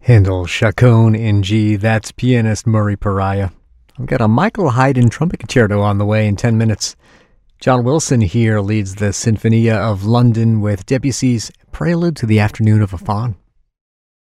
Handel Chaconne in G. That's pianist Murray Pariah. I've got a Michael Haydn trumpet concerto on the way in 10 minutes. John Wilson here leads the Sinfonia of London with Debussy's Prelude to the Afternoon of a Faun.